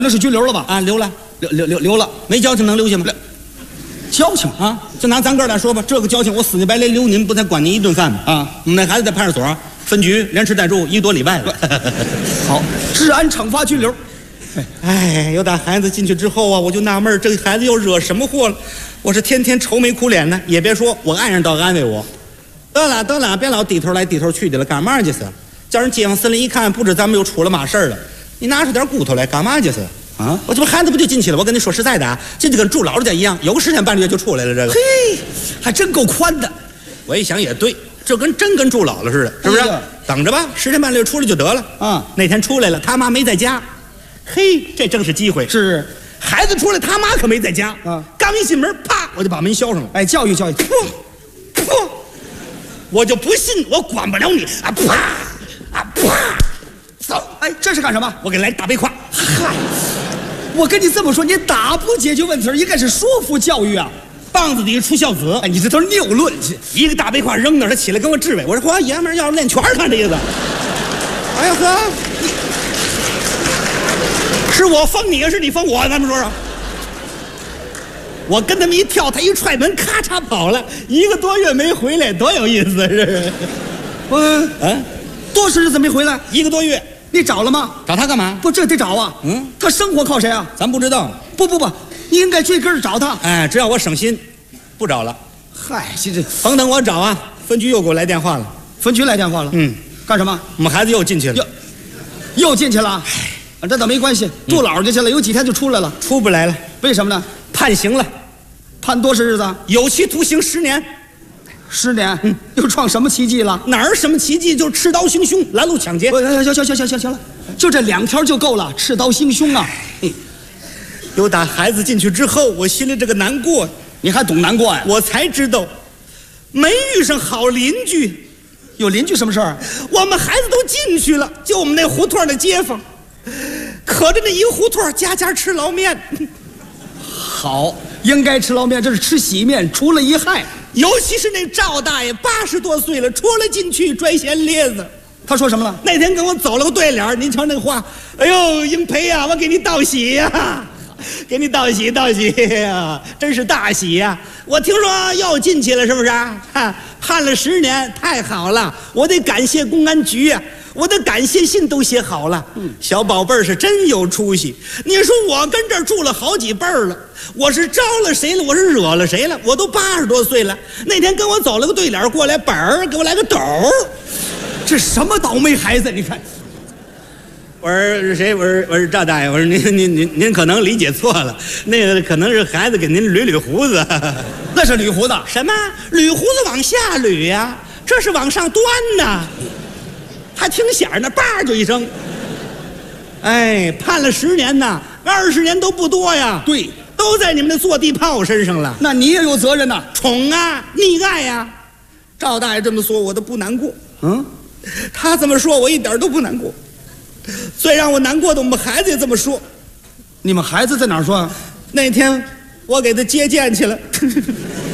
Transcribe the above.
那是拘留了吧？ 啊，留了， 留了， 没交情能留下吗？ 交情啊，就拿咱哥俩说吧，这个交情我死乞白赖留您，不才管您一顿饭吗？ 啊， 我们那孩子在派出所分局连吃带住1个多礼拜了。 好，治安惩罚拘留。 哎，有打孩子进去之后啊，我就纳闷这个孩子又惹什么祸了？我是天天愁眉苦脸的，也别说我爱人倒安慰我，得了，别老低头来低头去的了，干嘛去是？叫人街坊四邻一看，不知咱们又出了嘛事儿了。你拿出点骨头来，干嘛去是？啊，我这不孩子不就进去了？我跟你说实在的啊，进去跟住老人家一样，有个10天半个月就出来了。这个， 嘿，还真够宽的。 我一想也对，这真跟住老了似的，是不是？等着吧，10天半个月出来就得了。 啊， 那天出来了，他妈没在家。嘿，这正是机会。 是， 孩子出来，他妈可没在家。 啊， 刚一进门，啪，我就把门销上了。 哎，教育。 我就不信我管不了你啊！啪啊啪，走！ 哎，这是干什么？ 我给来大背胯。 嗨，我跟你这么说，你打不解决问题，应该是说服教育啊。 棒子底下出孝子。 哎，你这都是谬论去。 一个大背胯扔那儿，他起来跟我质问。我说：“嚯，爷们儿要是练拳看这意思。”哎呀呵，是我封你，是你封我？咱们说说。我跟他们一跳，他一踹门，咔嚓跑了，1个多月没回来，多有意思！是， 多少日子没回来 ？1个多月， 你找了吗？ 找他干嘛？ 不，这得找啊。他生活靠谁啊？ 咱不知道。 不，你应该追根儿找他。 哎，只要我省心，不找了。 嗨，这甭等我找啊，分局又给我来电话了。 分局来电话了。干什么？ 我们孩子又进去了。 又进去了。这倒没关系，住老家去了，有几天就出来了。 出不来了， 为什么呢？ 判刑了。 判多少日子？ 有期徒刑10年。 10年？又创什么奇迹了？ 哪儿什么奇迹？就是持刀行凶，拦路抢劫。 行了，就这2条就够了。持刀行凶啊！ 有打孩子进去之后，我心里这个难过， 你还懂难过呀？ 我才知道，没遇上好邻居。 有邻居什么事儿？ 我们孩子都进去了，就我们那胡同的街坊，可着那一个胡同家家吃捞面。 好，应该吃捞面，这是吃洗面，除了一害。 尤其是那赵大爷80多岁了，出来进去拽闲咧子。 他说什么了？ 那天跟我走了个对联，您瞧那话，哎呦，英培呀，我给你道喜呀，给你道喜呀，真是大喜呀！我听说又进去了，是不是？判了10年，太好了！我得感谢公安局呀，我的感谢信都写好了。小宝贝儿是真有出息。你说我跟这儿住了好几辈儿了，我是招了谁了？我是惹了谁了？我都80多岁了。那天跟我走了个对联，过来本儿给我来个斗儿。 这什么倒霉孩子？你看， 我说谁？我说赵大爷。我说您可能理解错了，那个可能是孩子给您捋胡子。 那是捋胡子。 什么？捋胡子往下捋呀？这是往上端呐，还听响呢，叭就一声。哎，判了10年呐，20年都不多呀。 对， 都在你们的坐地炮身上了。 那你也有责任呐， 宠啊，溺爱呀。赵大爷这么说，我都不难过。他这么说，我一点都不难过。最让我难过的，我们孩子也这么说。 你们孩子在哪儿说啊？ 那天我给他接见去了。